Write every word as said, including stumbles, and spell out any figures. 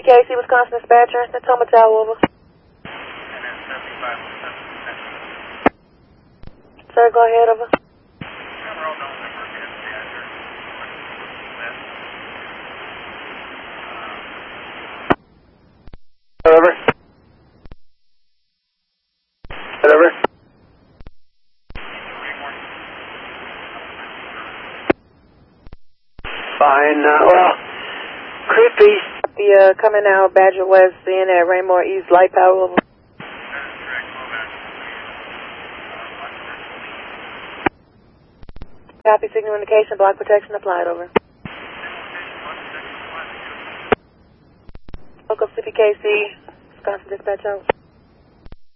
K C, Wisconsin dispatcher. Natoma Tower, over. Sir, go ahead, over. Over. Over. Fine, uh, well, creepy. The, uh, coming out, Badger West, seeing at Raymore East, light power, over. Copy, signal indication, block protection applied, over. Local C P K C, Wisconsin dispatch, over.